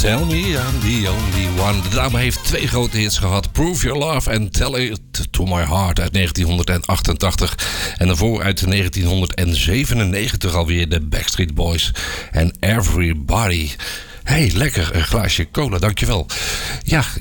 Tell Me I'm the Only One. De dame heeft 2 grote hits gehad. Prove Your Love en Tell It to My Heart uit 1988. En daarvoor uit 1997 alweer de Backstreet Boys en Everybody. Hey, lekker, een glaasje cola, dankjewel. Ja,